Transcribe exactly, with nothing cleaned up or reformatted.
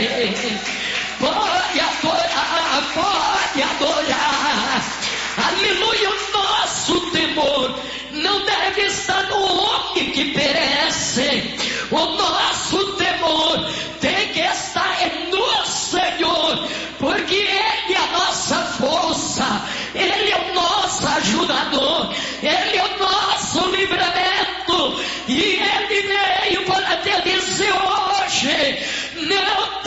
Pode adorar, pode adorar. Aleluia. O nosso temor não deve estar no homem que perece. O nosso temor tem que estar no Senhor, porque Ele é a nossa força, Ele é o nosso ajudador, Ele é o nosso livramento, e Ele veio para te dizer hoje: não